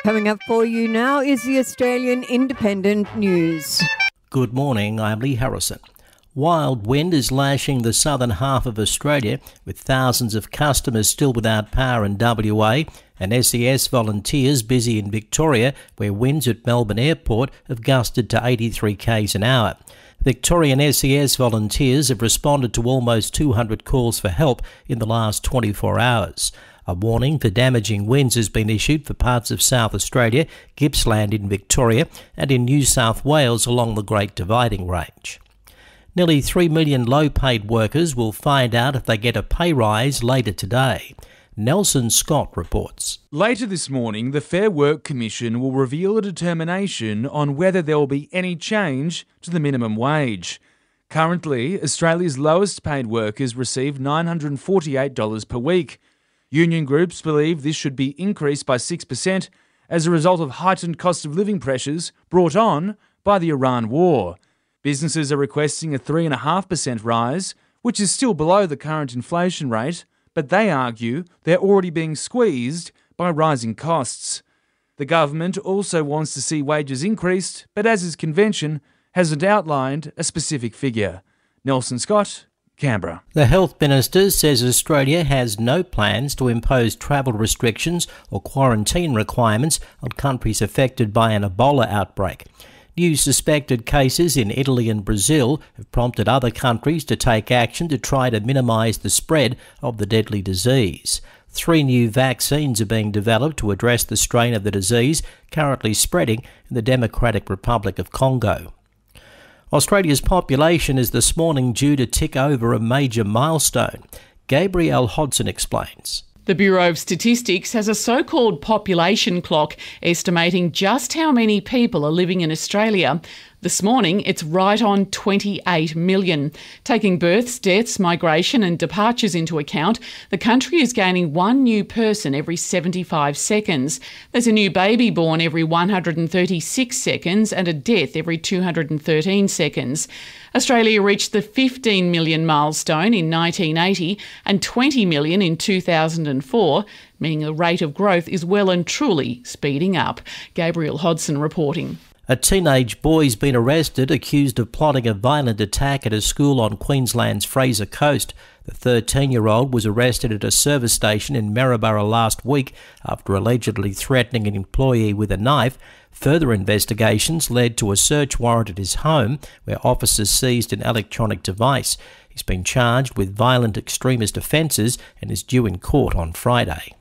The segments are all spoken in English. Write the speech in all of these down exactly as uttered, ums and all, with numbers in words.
Coming up for you now is the Australian Independent News. Good morning, I'm Lee Harrison. Wild wind is lashing the southern half of Australia, with thousands of customers still without power in W A and S E S volunteers busy in Victoria, where winds at Melbourne Airport have gusted to eighty-three k's an hour. Victorian S E S volunteers have responded to almost two hundred calls for help in the last twenty-four hours. A warning for damaging winds has been issued for parts of South Australia, Gippsland in Victoria, and in New South Wales along the Great Dividing Range. Nearly three million low-paid workers will find out if they get a pay rise later today. Nelson Scott reports. Later this morning, the Fair Work Commission will reveal a determination on whether there will be any change to the minimum wage. Currently, Australia's lowest paid workers receive nine hundred forty-eight dollars per week. Union groups believe this should be increased by six percent as a result of heightened cost of living pressures brought on by the Iran war. Businesses are requesting a three point five percent rise, which is still below the current inflation rate, but they argue they're already being squeezed by rising costs. The government also wants to see wages increased, but as is convention, hasn't outlined a specific figure. Nelson Scott, Canberra. The Health Minister says Australia has no plans to impose travel restrictions or quarantine requirements on countries affected by an Ebola outbreak. New suspected cases in Italy and Brazil have prompted other countries to take action to try to minimise the spread of the deadly disease. Three new vaccines are being developed to address the strain of the disease currently spreading in the Democratic Republic of Congo. Australia's population is this morning due to tick over a major milestone. Gabrielle Hodson explains. The Bureau of Statistics has a so-called population clock estimating just how many people are living in Australia. This morning, it's right on twenty-eight million. Taking births, deaths, migration and departures into account, the country is gaining one new person every seventy-five seconds. There's a new baby born every one hundred thirty-six seconds and a death every two hundred thirteen seconds. Australia reached the fifteen million milestone in nineteen eighty and twenty million in two thousand four, meaning the rate of growth is well and truly speeding up. Gabrielle Hodson reporting. A teenage boy's been arrested accused of plotting a violent attack at a school on Queensland's Fraser Coast. The thirteen-year-old was arrested at a service station in Maryborough last week after allegedly threatening an employee with a knife. Further investigations led to a search warrant at his home, where officers seized an electronic device. He's been charged with violent extremist offences and is due in court on Friday.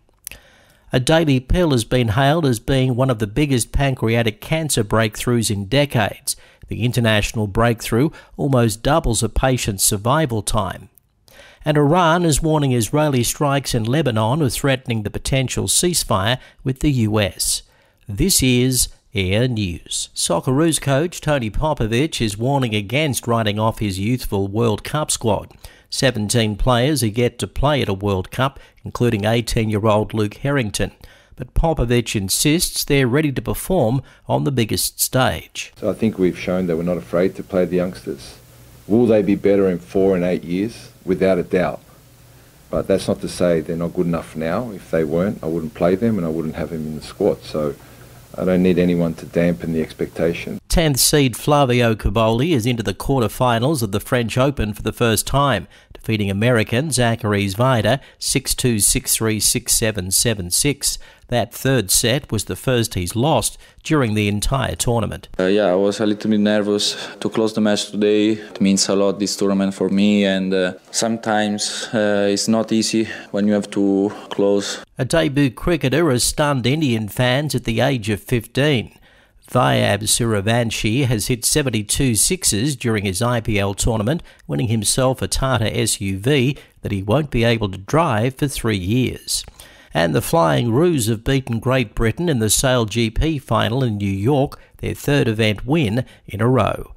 A daily pill has been hailed as being one of the biggest pancreatic cancer breakthroughs in decades. The international breakthrough almost doubles a patient's survival time. And Iran is warning Israeli strikes in Lebanon are threatening the potential ceasefire with the U S. This is Air News. Socceroos coach Tony Popovic is warning against writing off his youthful World Cup squad. seventeen players are yet to play at a World Cup, including eighteen-year-old Luke Harrington. But Popovic insists they're ready to perform on the biggest stage. So I think we've shown that we're not afraid to play the youngsters. Will they be better in four and eight years? Without a doubt. But that's not to say they're not good enough now. If they weren't, I wouldn't play them and I wouldn't have them in the squad. So I don't need anyone to dampen the expectation. tenth seed Flavio Cobolli is into the quarterfinals of the French Open for the first time, defeating American Zachary Zvider six two, six three, six seven, seven six. That third set was the first he's lost during the entire tournament. Uh, yeah, I was a little bit nervous to close the match today. It means a lot, this tournament, for me, and uh, sometimes uh, it's not easy when you have to close. A debut cricketer has stunned Indian fans at the age of fifteen. Vyab Suravanshi has hit seventy-two sixes during his I P L tournament, winning himself a Tata S U V that he won't be able to drive for three years. And the Flying Roos have beaten Great Britain in the Sail G P final in New York, their third event win in a row.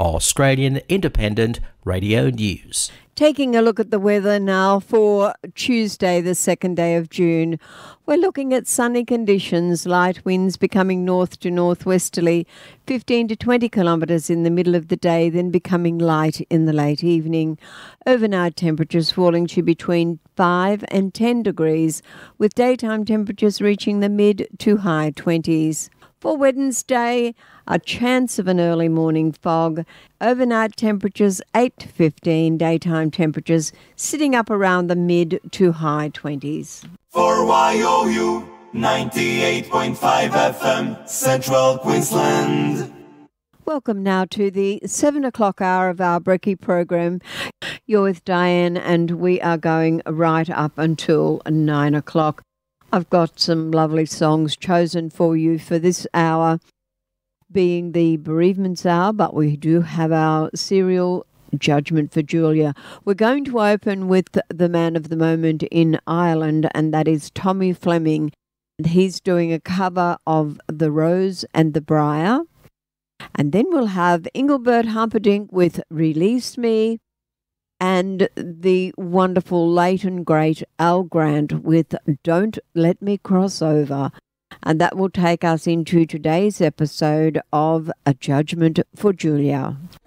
Australian Independent Radio News. Taking a look at the weather now for Tuesday, the second day of June. We're looking at sunny conditions, light winds becoming north to northwesterly, fifteen to twenty kilometres in the middle of the day, then becoming light in the late evening. Overnight temperatures falling to between five and ten degrees, with daytime temperatures reaching the mid to high twenties. For Wednesday, a chance of an early morning fog. Overnight temperatures eight to fifteen, daytime temperatures sitting up around the mid to high twenties. For Y O U ninety-eight point five F M, Central Queensland. Welcome now to the seven o'clock hour of our Brekkie program. You're with Diane and we are going right up until nine o'clock. I've got some lovely songs chosen for you for this hour, being the bereavements hour, but we do have our serial Judgment for Julia. We're going to open with the man of the moment in Ireland, and that is Tommy Fleming. He's doing a cover of The Rose and the Briar. And then we'll have Engelbert Humperdinck with Release Me, and the wonderful late and great Al Grant with Don't Let Me Cross Over. And that will take us into today's episode of A Judgment for Julia.